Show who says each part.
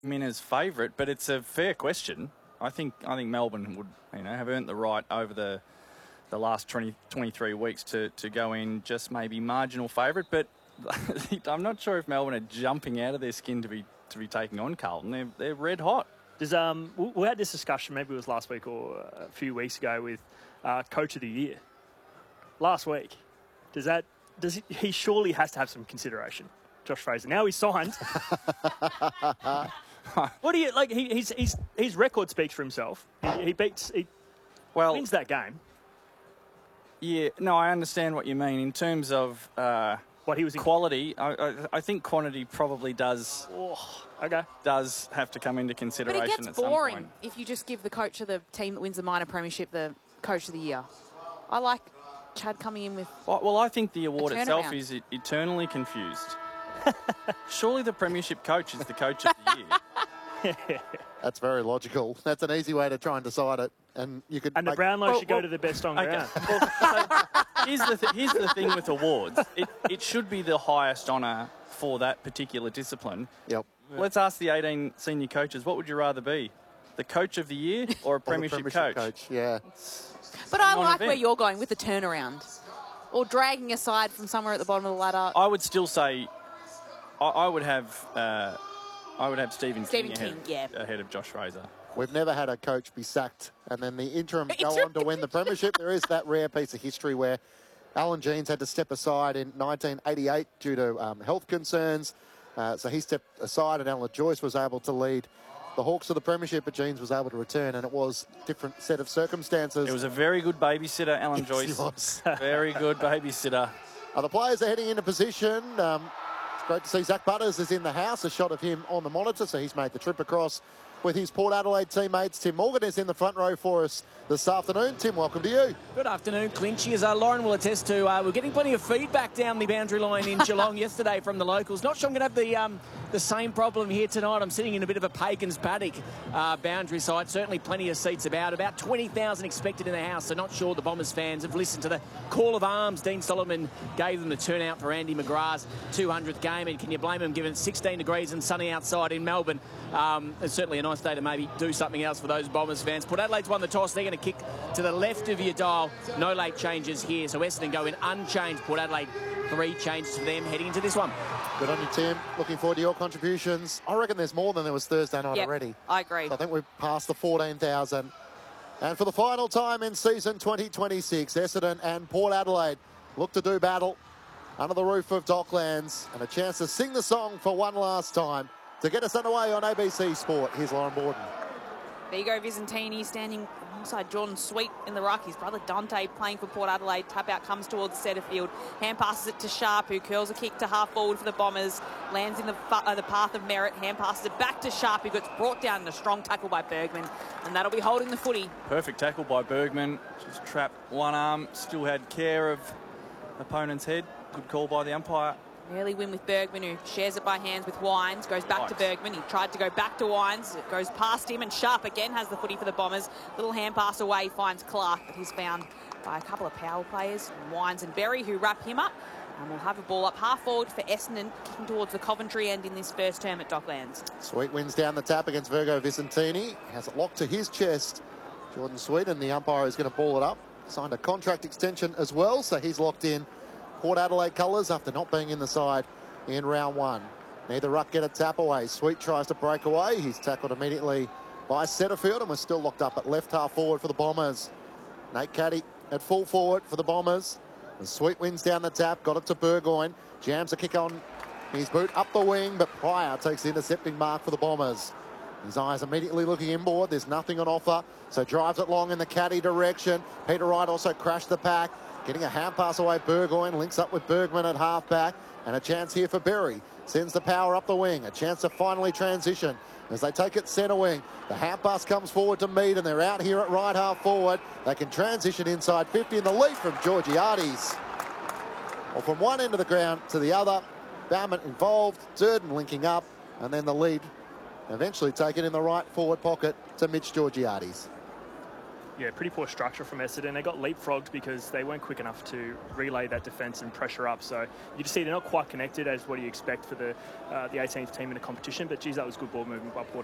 Speaker 1: in as favourite, but it's a fair question. I think Melbourne would, have earned the right over the last 23 weeks to go in just maybe marginal favourite, but I'm not sure if Melbourne are jumping out of their skin to be taking on Carlton. They're red hot.
Speaker 2: We had this discussion, maybe it was last week or a few weeks ago, with Coach of the Year. Last week, he surely has to have some consideration. Josh Fraser. Now he's signed. What do you like? His record speaks for himself. He wins that game.
Speaker 1: Yeah, no, I understand what you mean in terms of
Speaker 2: what he was
Speaker 1: quality. I think quantity probably does have to come into consideration.
Speaker 3: But it gets boring if you just give the coach of the team that wins the minor premiership the Coach of the Year. I like Chad coming in with.
Speaker 1: Well, I think the award itself is eternally confused. Surely the premiership coach is the coach of the year.
Speaker 4: That's very logical. That's an easy way to try and decide it. And you could.
Speaker 2: And the Brownlow should go to the best on ground.
Speaker 1: Here's the thing with awards. It should be the highest honour for that particular discipline.
Speaker 4: Yep.
Speaker 1: Let's ask the 18 senior coaches. What would you rather be, the coach of the year or a premiership coach?
Speaker 4: Yeah.
Speaker 3: But I like where you're going with the turnaround, or dragging aside from somewhere at the bottom of the ladder.
Speaker 1: I would still say, I would have Stephen King ahead of Josh Fraser.
Speaker 4: We've never had a coach be sacked and then the interim go on to win the premiership. There is that rare piece of history where Alan Jeans had to step aside in 1988 due to health concerns. So he stepped aside and Alan Joyce was able to lead the Hawks to the premiership, but Jeans was able to return, and it was a different set of circumstances.
Speaker 1: It was a very good babysitter, Alan Joyce.
Speaker 4: He was.
Speaker 1: Very good babysitter.
Speaker 4: The players are heading into position. It's great to see Zach Butters is in the house. A shot of him on the monitor, so he's made the trip across with his Port Adelaide teammates. Tim Morgan is in the front row for us this afternoon. Tim, welcome to you.
Speaker 5: Good afternoon, Clinchy. As Lauren will attest to, we're getting plenty of feedback down the boundary line in Geelong yesterday from the locals. Not sure I'm going to have the same problem here tonight. I'm sitting in a bit of a Pagan's paddock boundary site. Certainly plenty of seats about 20,000 expected in the house. So not sure the Bombers fans have listened to the call of arms. Dean Solomon gave them the turnout for Andy McGrath's 200th game. And can you blame him, given it's 16 degrees and sunny outside in Melbourne? It's certainly a nice day to maybe do something else for those Bombers fans. Port Adelaide's won the toss. They're going to kick to the left of your dial. No late changes here. So Essendon go in unchanged. Port Adelaide, 3 changes for them heading into this one.
Speaker 4: Good on you, Tim. Looking forward to your contributions. I reckon there's more than there was Thursday night already.
Speaker 3: I agree.
Speaker 4: So I think we've passed the 14,000. And for the final time in season 2026, Essendon and Port Adelaide look to do battle under the roof of Docklands, and a chance to sing the song for one last time to get us underway on ABC Sport. Here's Lauren Borden.
Speaker 3: Vigo Vicentini standing alongside Jordan Sweet in the ruck. His brother Dante playing for Port Adelaide. Tap out comes towards centre field. Hand passes it to Sharp, who curls a kick to half forward for the Bombers. Lands in the path of Merritt. Hand passes it back to Sharp, who gets brought down in a strong tackle by Bergman. And that'll be holding the footy.
Speaker 1: Perfect tackle by Bergman. Just trapped one arm. Still had care of opponent's head. Good call by the umpire.
Speaker 3: Early win with Bergman, who shares it by hands with Wines. Goes back to Bergman. He tried to go back to Wines. It goes past him, and Sharp again has the footy for the Bombers. Little hand pass away, finds Clark, but he's found by a couple of power players, Wines and Berry, who wrap him up. And we'll have a ball up half forward for Essendon, kicking towards the Coventry end in this first term at Docklands.
Speaker 4: Sweet wins down the tap against Virgo Vicentini. Has it locked to his chest. Jordan Sweet, and the umpire is going to ball it up. Signed a contract extension as well, so he's locked in Port Adelaide colours after not being in the side in round 1. Neither ruck get a tap away. Sweet tries to break away. He's tackled immediately by Setterfield, and we're still locked up at left half forward for the Bombers. Nate Caddy at full forward for the Bombers. And Sweet wins down the tap, got it to Burgoyne. Jams a kick on his boot up the wing, but Pryor takes the intercepting mark for the Bombers. His eyes immediately looking inboard. There's nothing on offer, so drives it long in the Caddy direction. Peter Wright also crashed the pack. Getting a hand pass away, Burgoyne links up with Bergman at half-back, and a chance here for Berry. Sends the power up the wing, a chance to finally transition as they take it centre wing. The hand pass comes forward to Mead, and they're out here at right half forward. They can transition inside 50, and the lead from Georgiades. Well, from one end of the ground to the other, Bauman involved, Durden linking up, and then the lead eventually taken in the right forward pocket to Mitch Georgiades.
Speaker 2: pretty poor structure from Essendon. They got leapfrogged because they weren't quick enough to relay that defence and pressure up. So you just see they're not quite connected as what you expect for the 18th team in a competition. But geez, that was good ball movement by Port